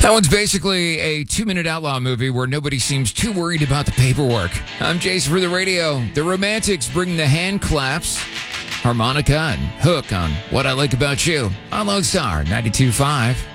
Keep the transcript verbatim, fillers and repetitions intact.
That one's basically a two-minute outlaw movie where nobody seems too worried about the paperwork. I'm Jason for the radio. The Romantics bring the hand claps, harmonica, and hook on What I Like About You on Lone Star ninety-two point five.